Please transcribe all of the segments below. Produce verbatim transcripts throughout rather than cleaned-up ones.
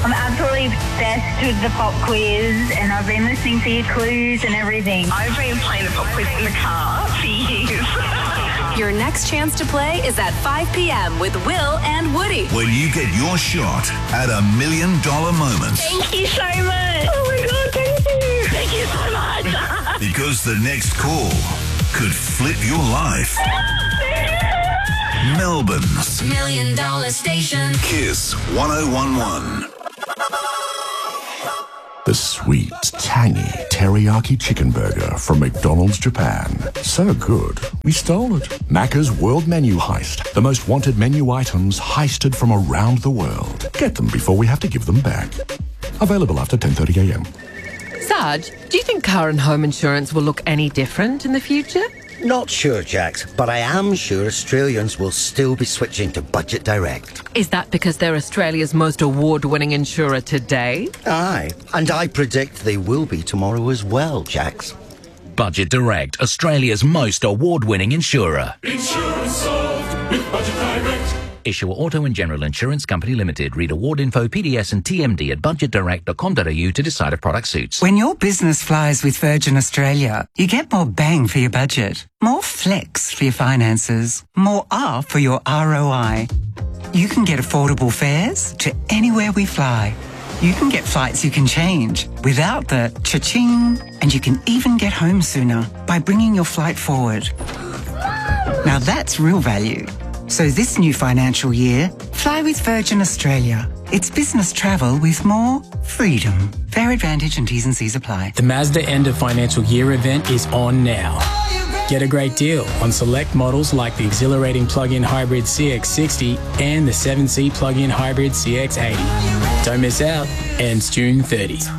I'm absolutely obsessed with the pop quiz, and I've been listening to your clues and everything. I've been playing the pop quiz in the car for years. Your next chance to play is at five p.m. with Will and Woody. When you get your shot at a million dollar moment. Thank you so much. Oh my God, thank you. Thank you so much. Because the next call could flip your life. Melbourne's Million Dollar Station. Kiss one oh one one. The sweet, tangy teriyaki chicken burger from McDonald's Japan. So good, we stole it. Macca's World Menu Heist. The most wanted menu items heisted from around the world. Get them before we have to give them back. Available after ten thirty a.m. Sarge, do you think car and home insurance will look any different in the future? Not sure, Jax, but I am sure Australians will still be switching to Budget Direct. Is that because they're Australia's most award-winning insurer today? Aye, and I predict they will be tomorrow as well, Jax. Budget Direct, Australia's most award-winning insurer. Insurance solved with Budget Direct. Issuer Auto and General Insurance Company Limited. Read award info, P D S and T M D at budget direct dot com dot a u to decide if product suits. When your business flies with Virgin Australia, you get more bang for your budget, more flex for your finances, more R for your R O I. You can get affordable fares to anywhere we fly. You can get flights you can change without the cha-ching, and you can even get home sooner by bringing your flight forward. Now that's real value. So this new financial year, fly with Virgin Australia. It's business travel with more freedom. Fare advantage and T's and C's apply. The Mazda end of financial year event is on now. Get a great deal on select models like the exhilarating plug-in hybrid C X sixty and the seven-seat plug-in hybrid C X eighty. Don't miss out. Ends June thirtieth.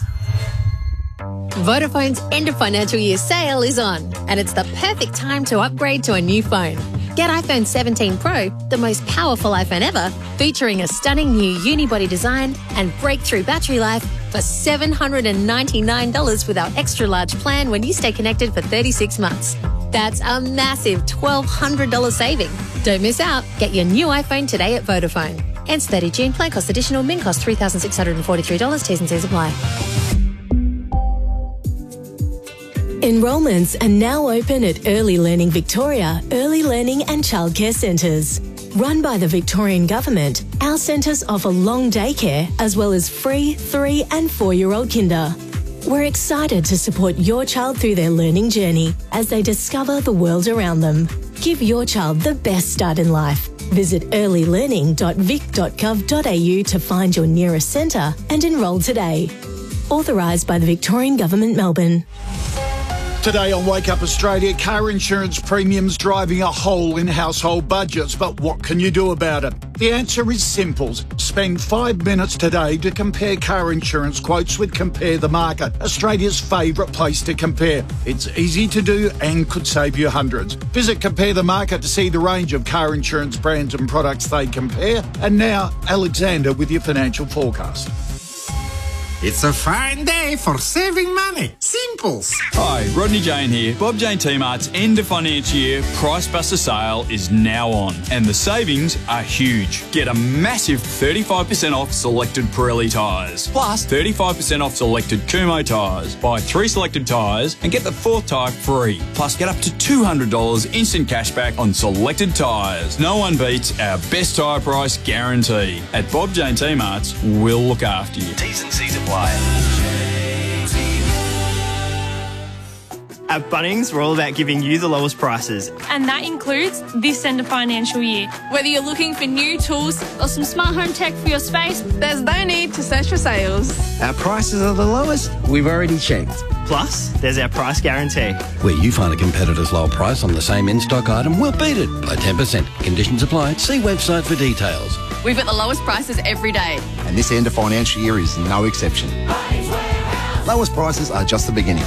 Vodafone's end of financial year sale is on, and it's the perfect time to upgrade to a new phone. Get iPhone seventeen Pro, the most powerful iPhone ever, featuring a stunning new unibody design and breakthrough battery life for seven hundred ninety-nine dollars with our extra large plan when you stay connected for thirty-six months. That's a massive twelve hundred dollars saving. Don't miss out. Get your new iPhone today at Vodafone. Ends thirtieth of June. Plan cost additional. Min cost three thousand six hundred forty-three dollars. T's and C's apply. Enrolments are now open at Early Learning Victoria, Early Learning and Childcare Centres. Run by the Victorian Government, our centres offer long daycare as well as free three and four-year-old kinder. We're excited to support your child through their learning journey as they discover the world around them. Give your child the best start in life. Visit early learning dot vic dot gov dot a u to find your nearest centre and enrol today. Authorised by the Victorian Government, Melbourne. Today on Wake Up Australia, car insurance premiums driving a hole in household budgets. But what can you do about it? The answer is simple. Spend five minutes today to compare car insurance quotes with Compare the Market, Australia's favourite place to compare. It's easy to do and could save you hundreds. Visit Compare the Market to see the range of car insurance brands and products they compare. And now, Alexander with your financial forecast. It's a fine day for saving money. Simples. Hi, Rodney Jane here. Bob Jane T-Mart's end of financial year Price Buster sale is now on, and the savings are huge. Get a massive thirty-five percent off selected Pirelli tyres, plus thirty-five percent off selected Kumho tyres. Buy three selected tyres and get the fourth tyre free. Plus, get up to two hundred dollars instant cashback on selected tyres. No one beats our best tyre price guarantee. At Bob Jane T-Mart's, we'll look after you. T's and C's apply. At Bunnings, we're all about giving you the lowest prices. And that includes this end of financial year. Whether you're looking for new tools or some smart home tech for your space, there's no need to search for sales. Our prices are the lowest we've already checked. Plus, there's our price guarantee. Where you find a competitor's low price on the same in-stock item, we'll beat it by ten percent. Conditions apply. See website for details. We've got the lowest prices every day. And this end of financial year is no exception. Lowest prices are just the beginning.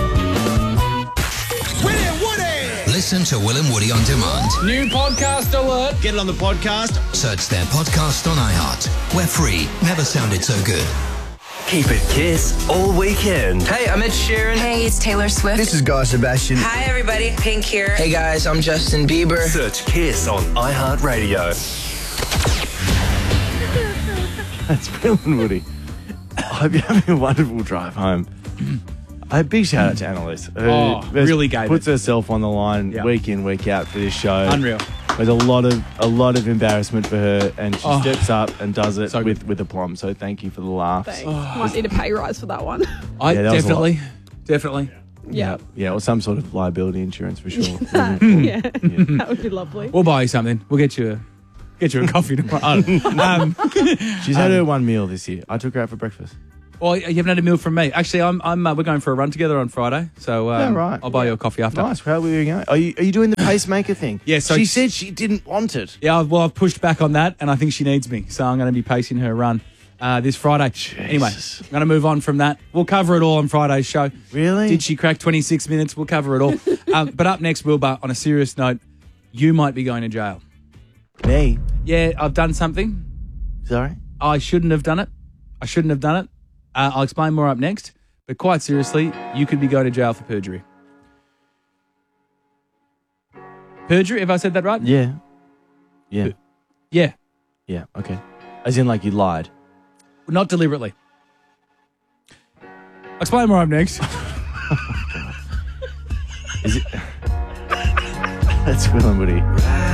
Will and Woody! Listen to Will and Woody on demand. New podcast alert. Get it on the podcast. Search their podcast on iHeart. We're free. Never sounded so good. Keep it Kiss all weekend. Hey, I'm Ed Sheeran. Hey, it's Taylor Swift. This is Guy Sebastian. Hi, everybody. Pink here. Hey, guys, I'm Justin Bieber. Search Kiss on iHeartRadio. It's Will and Woody. I hope you're having a wonderful drive home. A big shout out to Annalise, who Oh, really gave puts it. herself on the line Yeah. week in, week out for this show. Unreal. There's a lot of a lot of embarrassment for her, and she Oh. steps up and does it So with, with aplomb. So thank you for the laughs. Thanks. Might need a pay rise for that one. I Yeah, that was a lot. definitely, definitely. Yeah. Yeah, or some sort of liability insurance for sure. yeah, that would be lovely. We'll buy you something. We'll get you a, get you a coffee tomorrow. I don't know. um, She's had um, her one meal this year. I took her out for breakfast. Well, you haven't had a meal from me. Actually, I'm. I'm. Uh, we're going for a run together on Friday, so um, Yeah, right. I'll buy you a coffee after. Nice. How are we going? Are you are you doing the pacemaker thing? Yeah. So she said she didn't want it. Yeah. Well, I've pushed back on that, and I think she needs me, so I'm going to be pacing her run uh, this Friday. Anyway, I'm going to move on from that. We'll cover it all on Friday's show. Really? Did she crack twenty-six minutes? We'll cover it all. um, but up next, Wilbur, on a serious note, you might be going to jail. Me? Yeah, I've done something. Sorry? I shouldn't have done it. I shouldn't have done it. Uh, I'll explain more up next. But quite seriously, you could be going to jail for perjury. Perjury? Have I said that right? Yeah. Yeah. Yeah. Yeah. Okay. As in, like you lied. Not deliberately. I'll explain more up next. Is it? That's Will and Woody.